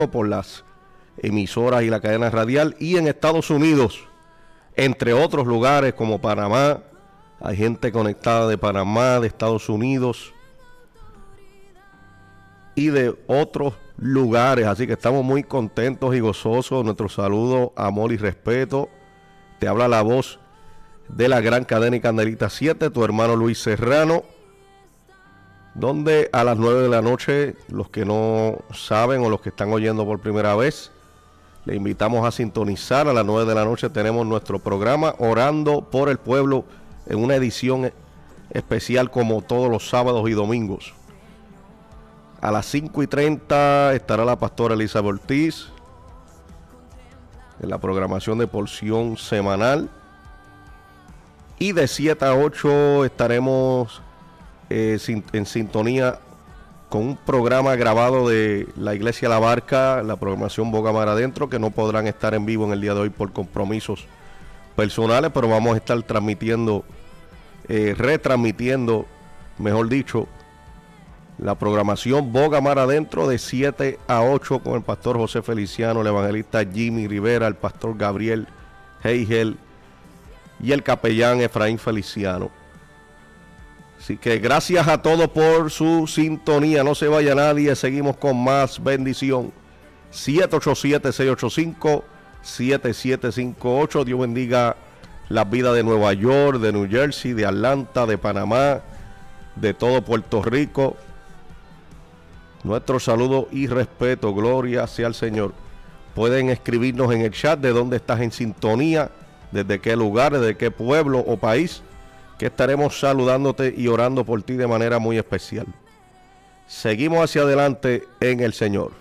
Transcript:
por las emisoras y la cadena radial, y en Estados Unidos, entre otros lugares como Panamá. Hay gente conectada de Panamá, de Estados Unidos y de otros lugares, así que estamos muy contentos y gozosos. Nuestro saludo, amor y respeto. Te habla la voz de la gran cadena y Candelita 7, tu hermano Luis Serrano, donde a las 9 de la noche, los que no saben o los que están oyendo por primera vez, le invitamos a sintonizar. A las 9 de la noche tenemos nuestro programa Orando por el Pueblo, en una edición especial como todos los sábados y domingos. A las 5:30 estará la pastora Elizabeth Ortiz en la programación de porción semanal. Y de 7 a 8 estaremos en sintonía con un programa grabado de la Iglesia La Barca, la programación Boga Mar Adentro, que no podrán estar en vivo en el día de hoy por compromisos personales, pero vamos a estar transmitiendo, retransmitiendo, mejor dicho, la programación Boga Mar Adentro de 7 a 8 con el pastor José Feliciano, el evangelista Jimmy Rivera, el pastor Gabriel Heigel y el capellán Efraín Feliciano. Así que gracias a todos por su sintonía. No se vaya nadie, seguimos con más bendición. 787-685-7758. Dios bendiga las vidas de Nueva York, de New Jersey, de Atlanta, de Panamá, de todo Puerto Rico. Nuestro saludo y respeto, gloria sea al Señor. Pueden escribirnos en el chat de dónde estás en sintonía, desde qué lugar, desde qué pueblo o país, que estaremos saludándote y orando por ti de manera muy especial. Seguimos hacia adelante en el Señor.